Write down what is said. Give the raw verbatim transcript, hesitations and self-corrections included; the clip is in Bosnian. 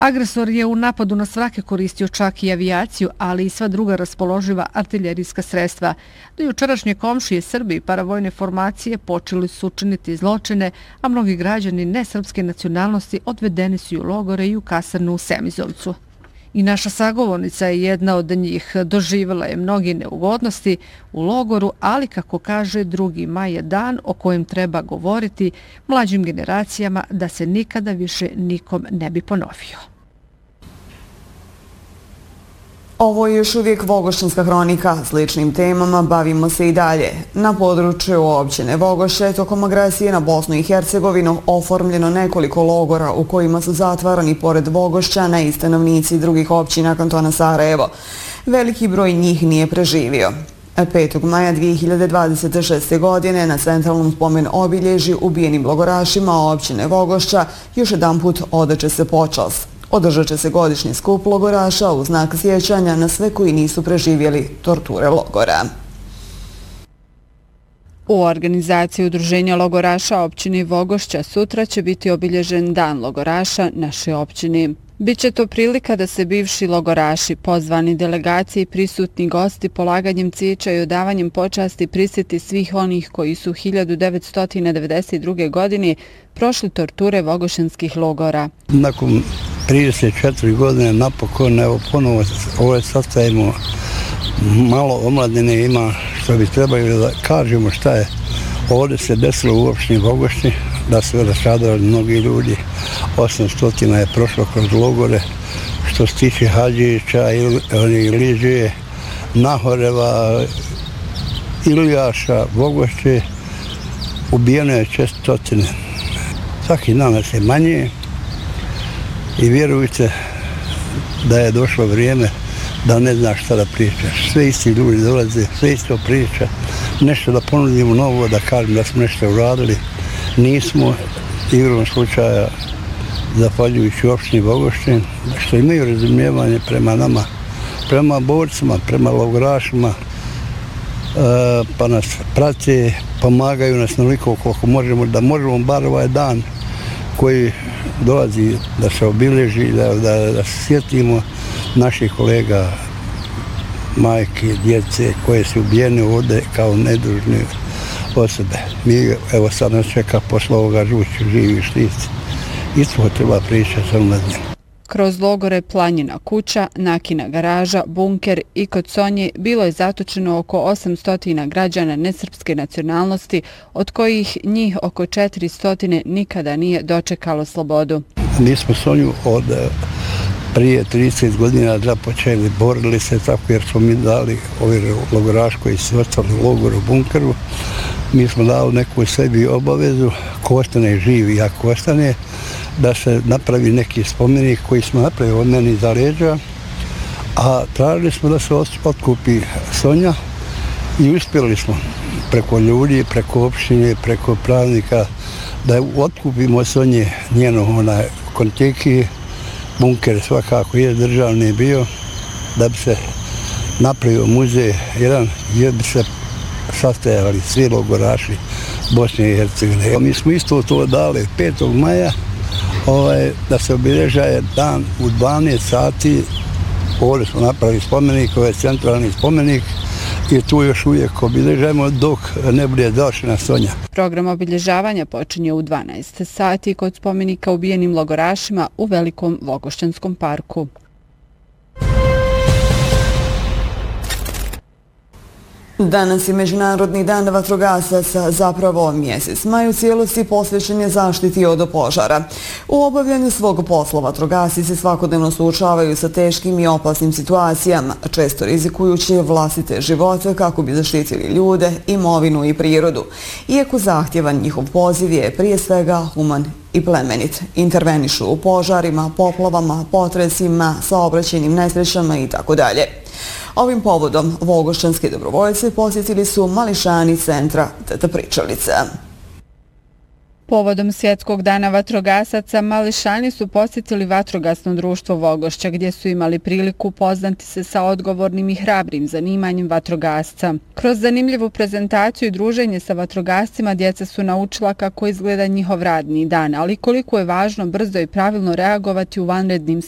Agresor je u napadu na Svrake koristio čak i avijaciju, ali i sva druga raspoloživa artiljerijska sredstva. Do jučerašnje komšije Srbi i paravojne formacije počeli su učiniti zločine, a mnogi građani nesrpske nacionalnosti odvedeni su u logore i u kasarnu u Semizovcu. I naša sagovornica je jedna od njih. Doživjela je mnogi neugodnosti u logoru, ali kako kaže drugi maj je dan o kojem treba govoriti mlađim generacijama da se nikada više nikom ne bi ponovio. Ovo je još uvijek Vogošćanska hronika. Sličnim temama bavimo se i dalje. Na području općine Vogošće tokom agresije na Bosnu i Hercegovinu oformljeno nekoliko logora u kojima su zatvarani pored Vogošćana i stanovnici drugih općina kantona Sarajevo. Veliki broj njih nije preživio. petog maja dvije hiljade dvadeset šeste. godine na centralnom spomen obilježi ubijenim logorašima općine Vogošća još jedan put odaće se počast. Održat će se godišnji skup logoraša u znak sjećanja na sve koji nisu preživjeli torture logora. U organizaciji Udruženja logoraša općine Vogošća sutra će biti obilježen Dan logoraša naše općine. Biće to prilika da se bivši logoraši, pozvani delegacije i prisutni gosti polaganjem cvijeća i odavanjem počasti prisjeti svih onih koji su hiljadu devetsto devedeset druge. godine prošli torture vogošćanskih logora. Nakon trideset četiri godine napokon, evo ponovo ovo sastavimo, malo omladine ima što bi trebali da kažemo šta je ovdje se desilo u opštini Vogošći, da su rastradali mnogi ljudi, osamsto je prošlo kroz logore, što se tiče Hadžića, Iliđe, Nahoreva, Ilijaša, Vogošće, ubijeno je četiri stotine. Svaki dan nas je manje i vjerujte da je došlo vrijeme da ne znaš šta da pričaš. Sve isti ljudi dolaze, sve isto priča, nešto da ponudimo novo, da kažem da smo nešto uradili. Nismo, igrom slučaja, zahvaljujući opštini Vogošće, što imaju razumijevanje prema nama, prema borcima, prema logorašima, pa nas prate, pomagaju nas naliko koliko možemo, da možemo bar ovaj dan koji dolazi da se obilježi, da, da, da se sjetimo naših kolega, majke, djece koje su ubijene ovdje kao nedužne osobe. Mi, evo sad nas čeka posle ovoga žuću, živi štici. Isto treba pričati sa mladim. Kroz logore Planjina kuća, Nakina garaža, bunker i kod Sonje bilo je zatočeno oko osamsto građana nesrpske nacionalnosti, od kojih njih oko četiristo nikada nije dočekalo slobodu. Mi smo Sonju od prije trideset godina započeli, borili se tako jer smo mi dali ovi logoraši koji su ostali u logoru, u bunkeru. Mi smo dali neku sebi obavezu, ko ostane živi, ako ostane, da se napravi neki spomenik koji smo napravili od meni za leđa, a tražili smo da se otkupi Sonja i uspjeli smo preko ljudi, preko opštine, preko pravnika, da otkupimo Sonje njeno onaj kontiki, bunker svakako je državni bio, da bi se napravio muzej jedan gdje bi se sastajali svi logoraši Bosne i Hercegovine. Mi smo isto to dali petog maja, ovaj, da se obilježaje dan u dvanaest sati. Ovdje smo napravili spomenik, ovo je centralni spomenik i tu još uvijek obilježajemo dok ne bude završena Sonja. Program obilježavanja počinje u dvanaest sati kod spomenika ubijenim logorašima u Velikom Vogošćanskom parku. Danas je Međunarodni dan vatrogasaca, zapravo mjesec maj u cijelosti posvećen je zaštiti od požara. U obavljanju svog posla vatrogasci se svakodnevno suočavaju sa teškim i opasnim situacijama, često rizikujući vlastite živote kako bi zaštitili ljude, imovinu i prirodu. Iako zahtjevan njihov poziv je prije svega human i plemenit. Intervenišu u požarima, poplavama, potresima, saobraćajnim nesrećama i tako dalje. Ovim povodom vogošćanski dobrovoljci posjetili su mališani centra Teta Pričalica. Povodom Svjetskog dana vatrogasaca, mališani su posjetili vatrogasno društvo Vogošća, gdje su imali priliku upoznati se sa odgovornim i hrabrim zanimanjem vatrogasca. Kroz zanimljivu prezentaciju i druženje sa vatrogascima djeca su naučila kako izgleda njihov radni dan, ali koliko je važno brzo i pravilno reagovati u vanrednim